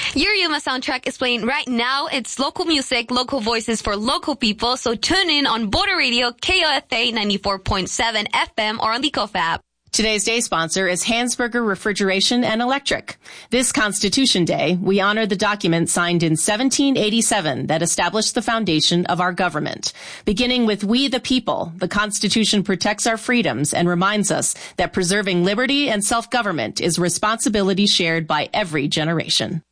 Your Yuma soundtrack is playing right now. It's local music, local voices for local people. So tune in on Border Radio, KOFA 94.7 FM or on the KOFA app. Today's day sponsor is Hansberger Refrigeration and Electric. This Constitution Day, we honor the document signed in 1787 that established the foundation of our government. Beginning with we the people, the Constitution protects our freedoms and reminds us that preserving liberty and self-government is a responsibility shared by every generation.